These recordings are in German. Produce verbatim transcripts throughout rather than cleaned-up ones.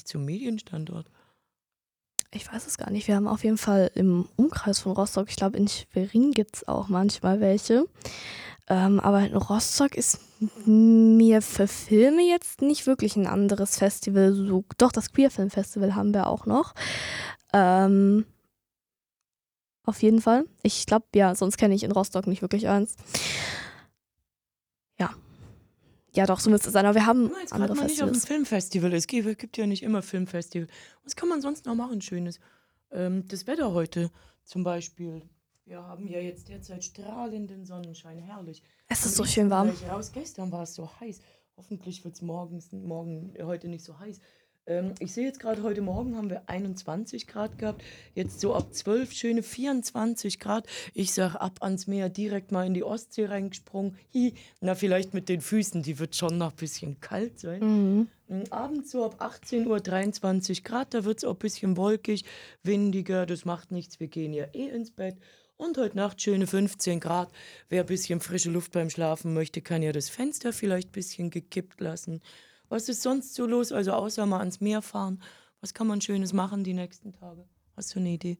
zum Medienstandort? Ich weiß es gar nicht. Wir haben auf jeden Fall im Umkreis von Rostock, ich glaube in Schwerin gibt es auch manchmal welche. Ähm, aber in Rostock ist mir für Filme jetzt nicht wirklich ein anderes Festival. So, doch, das Queerfilm-Festival haben wir auch noch. Ähm, auf jeden Fall. Ich glaube, ja, sonst kenne ich in Rostock nicht wirklich eins. Ja. Ja, doch, so müsste es sein. Aber wir haben Wenn man jetzt andere gerade mal nicht auf dem Festivals. Filmfestival ist, gibt, gibt ja nicht immer Filmfestival. Was kann man sonst noch machen, Schönes? Ähm, das Wetter heute zum Beispiel. Wir haben ja jetzt derzeit strahlenden Sonnenschein, herrlich. Es Am ist so liebsten schön warm. gleich raus. Gestern war es so heiß. Hoffentlich wird es morgens, morgen, äh, heute nicht so heiß. Ähm, ich sehe jetzt gerade, heute Morgen haben wir einundzwanzig Grad gehabt. Jetzt so ab zwölf schöne vierundzwanzig Grad. Ich sag ab ans Meer, direkt mal in die Ostsee reingesprungen. Hi. Na, vielleicht mit den Füßen, die wird schon noch ein bisschen kalt sein. Mhm. Mm, Abends so ab achtzehn Uhr dreiundzwanzig Grad, da wird es auch ein bisschen wolkig, windiger, das macht nichts, wir gehen ja eh ins Bett. Und heute Nacht schöne fünfzehn Grad. Wer ein bisschen frische Luft beim Schlafen möchte, kann ja das Fenster vielleicht ein bisschen gekippt lassen. Was ist sonst so los? Also außer mal ans Meer fahren. Was kann man Schönes machen die nächsten Tage? Hast du eine Idee?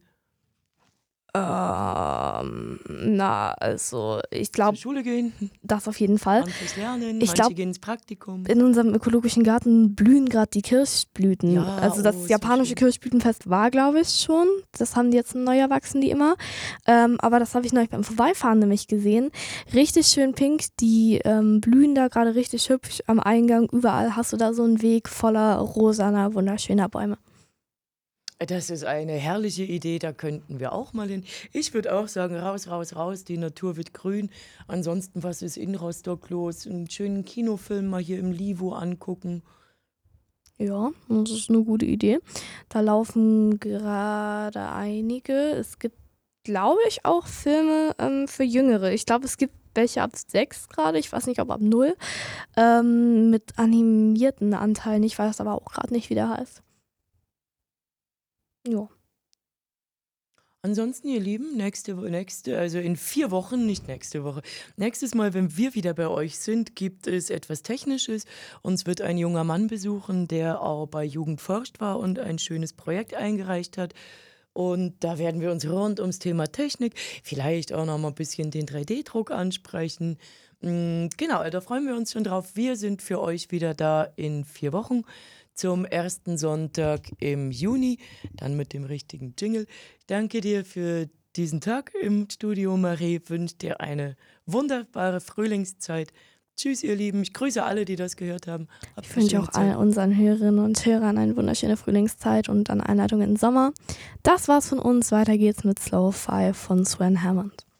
Ähm, na, also ich Zur glaube, Schule gehen, das auf jeden Fall. handwerklich lernen, Ich manche glaube, gehen ins Praktikum. in unserem ökologischen Garten blühen gerade die Kirschblüten. Ja, Also oh, das ist so japanische schön. Kirschblütenfest war, glaube ich, schon. Das haben die jetzt neu erwachsen, die immer. Ähm, aber das habe ich neulich beim Vorbeifahren nämlich gesehen. Richtig schön pink, die ähm, blühen da gerade richtig hübsch am Eingang. Überall hast du da so einen Weg voller rosaner, wunderschöner Bäume. Das ist eine herrliche Idee, da könnten wir auch mal hin. Ich würde auch sagen, raus, raus, raus, die Natur wird grün. Ansonsten, was ist in Rostock los? Einen schönen Kinofilm mal hier im Livo angucken. Ja, das ist eine gute Idee. Da laufen gerade einige. Es gibt, glaube ich, auch Filme ähm, für Jüngere. Ich glaube, es gibt welche ab sechs gerade. Ich weiß nicht, ob ab null. Ähm, mit animierten Anteilen. Ich weiß aber auch gerade nicht, wie der heißt. Ja. Ansonsten, ihr Lieben, nächste, Wo- nächste, also in vier Wochen, nicht nächste Woche, nächstes Mal, wenn wir wieder bei euch sind, gibt es etwas Technisches. Uns wird ein junger Mann besuchen, der auch bei Jugend forscht war und ein schönes Projekt eingereicht hat. Und da werden wir uns rund ums Thema Technik, vielleicht auch noch mal ein bisschen den drei D-Druck ansprechen. Mm, Genau, da freuen wir uns schon drauf. Wir sind für euch wieder da in vier Wochen zum ersten Sonntag im Juni, dann mit dem richtigen Jingle. Danke dir für diesen Tag im Studio, Marie. Wünsche dir eine wunderbare Frühlingszeit. Tschüss, ihr Lieben. Ich grüße alle, die das gehört haben. Habt Ich eine wünsche schöne auch allen Zeit. unseren Hörerinnen und Hörern eine wunderschöne Frühlingszeit und dann Einleitung in den Sommer. Das war's von uns. Weiter geht's mit Slow Five von Sven Hammond.